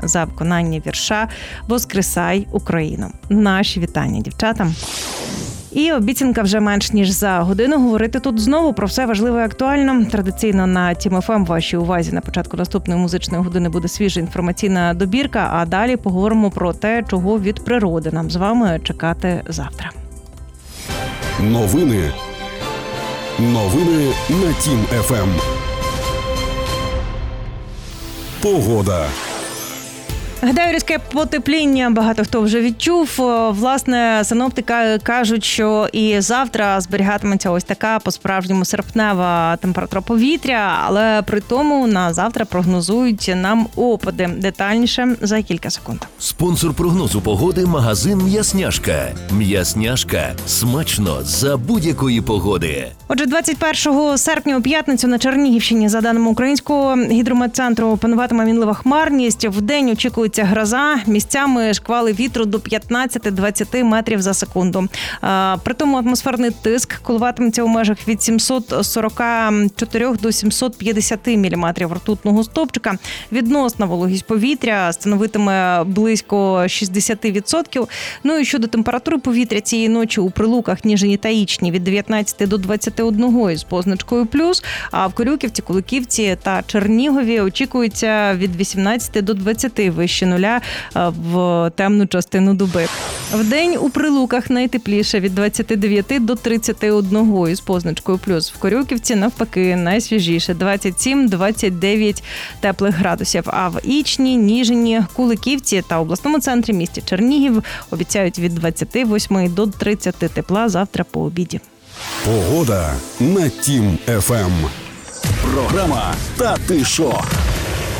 за виконання вірша «Воскресай, Україно». Наші вітання дівчатам. І обіцянка вже менш ніж за годину говорити тут знову про все важливе і актуально. Традиційно на Тім ФМ вашій увазі на початку наступної музичної години буде свіжа інформаційна добірка, а далі поговоримо про те, чого від природи нам з вами чекати завтра. Новини на Тім ФМ. Погода. Гадаю, різке потепління багато хто вже відчув. Власне, синоптики кажуть, що і завтра зберігатиметься ось така по-справжньому серпнева температура повітря, але при тому на завтра прогнозують нам опади. Детальніше за кілька секунд. Спонсор прогнозу погоди – магазин «М'ясняшка». «М'ясняшка» – смачно за будь-якої погоди. Отже, 21 серпня у п'ятницю на Чернігівщині, за даними Українського гідрометцентру, пануватиме мінлива хмарність. Вдень очікується гроза, місцями шквали вітру до 15-20 метрів за секунду. При тому атмосферний тиск коливатиметься у межах від 744 до 750 міліметрів ртутного стовпчика. Відносна вологість повітря становитиме близько 60%. Ну і щодо температури повітря цієї ночі у Прилуках, Ніжині та Ічні від 19 до 21 з позначкою плюс, а в Корюківці, Куликівці та Чернігові очікується від 18 до 20 вище нуля в темну частину доби. Вдень у Прилуках найтепліше від 29 до 31 з позначкою плюс. В Корюківці навпаки найсвіжіше 27-29 теплих градусів. А в Ічні, Ніжині, Куликівці та обласному центрі місті Чернігів обіцяють від 28 до 30 тепла завтра по обіді. Погода на Тім ФМ. Програма «Та ти шо?».